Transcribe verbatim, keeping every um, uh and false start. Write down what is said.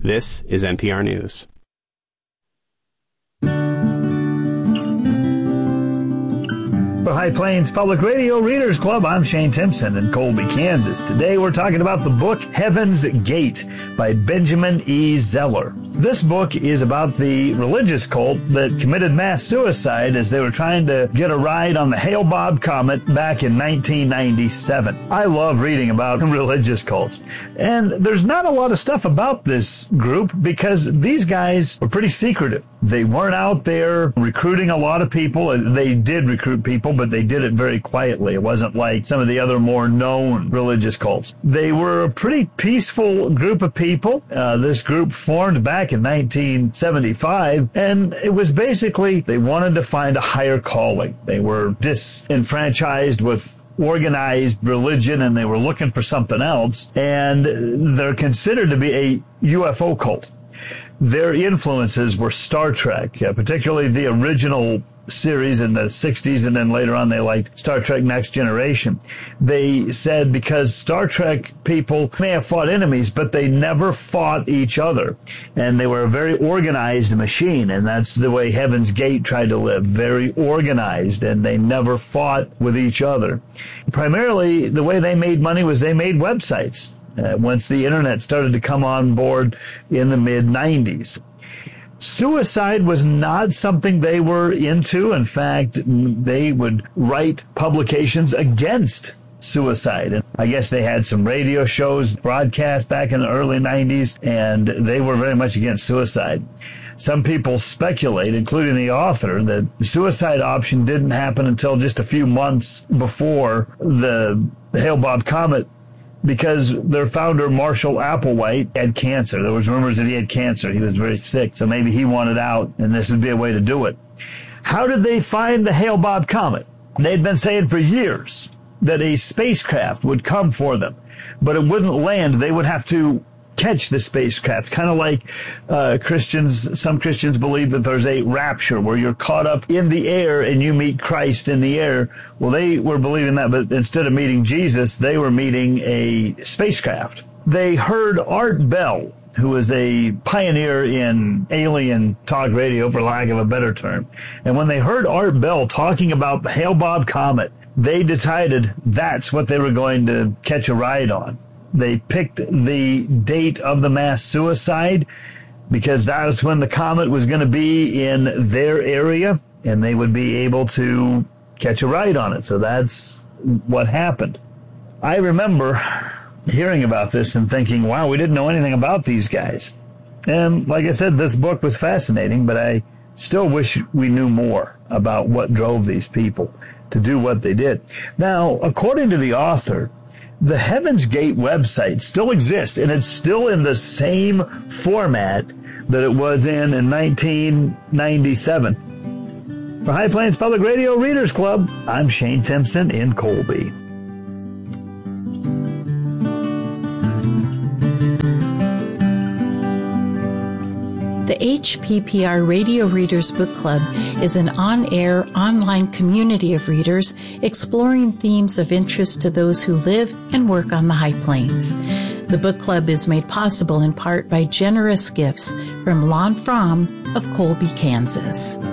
This is N P R News. For High Plains Public Radio Readers Club, I'm Shane Timpson in Colby, Kansas. Today we're talking about the book Heaven's Gate by Benjamin E. Zeller. This book is about the religious cult that committed mass suicide as they were trying to get a ride on the Hale-Bopp comet back in nineteen ninety-seven. I love reading about religious cults. And there's not a lot of stuff about this group because these guys were pretty secretive. They weren't out there recruiting a lot of people. They did recruit people, but they did it very quietly. It wasn't like some of the other more known religious cults. They were a pretty peaceful group of people. Uh, this group formed back in nineteen seventy-five, and it was basically they wanted to find a higher calling. They were disenfranchised with organized religion, and they were looking for something else, and they're considered to be a U F O cult. Their influences were Star Trek, uh, particularly the original series in the sixties, and then later on they liked Star Trek Next Generation. They said because Star Trek people may have fought enemies, but they never fought each other. And they were a very organized machine, and that's the way Heaven's Gate tried to live, very organized, and they never fought with each other. Primarily, the way they made money was they made websites. Uh, once the internet started to come on board in the mid nineties. Suicide was not something they were into. In fact, they would write publications against suicide. And I guess they had some radio shows broadcast back in the early nineties, and they were very much against suicide. Some people speculate, including the author, that the suicide option didn't happen until just a few months before the Hale-Bopp comet, because their founder, Marshall Applewhite, had cancer. There was rumors that he had cancer. He was very sick, so maybe he wanted out, and this would be a way to do it. How did they find the Hale-Bopp comet? They'd been saying for years that a spacecraft would come for them, but it wouldn't land. They would have to catch the spacecraft, kind of like uh, Christians. Some Christians believe that there's a rapture where you're caught up in the air and you meet Christ in the air. Well, they were believing that, but instead of meeting Jesus, they were meeting a spacecraft. They heard Art Bell, who was a pioneer in alien talk radio, for lack of a better term. And when they heard Art Bell talking about the Hale-Bopp comet, they decided that's what they were going to catch a ride on. They picked the date of the mass suicide because that's when the comet was going to be in their area, and they would be able to catch a ride on it. So that's what happened. I remember hearing about this and thinking, wow, we didn't know anything about these guys. And like I said, this book was fascinating, but I still wish we knew more about what drove these people to do what they did. Now, according to the author, the Heaven's Gate website still exists, and it's still in the same format that it was in in nineteen ninety-seven. For High Plains Public Radio Readers Club, I'm Shane Timpson in Colby. The H P P R Radio Readers Book Club is an on-air, online community of readers exploring themes of interest to those who live and work on the High Plains. The book club is made possible in part by generous gifts from Lon Fromm of Colby, Kansas.